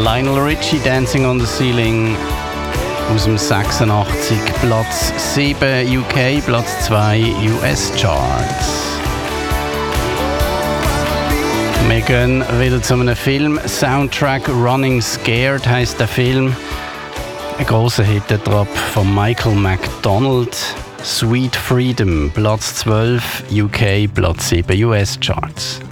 Lionel Richie, Dancing on the Ceiling aus dem 86, Platz 7 UK, Platz 2 US Charts. Wir gehen wieder zu einem Film. Soundtrack Running Scared heisst der Film. Ein grosser Hit drauf von Michael McDonald. Sweet Freedom, Platz 12 UK, Platz 7 US Charts.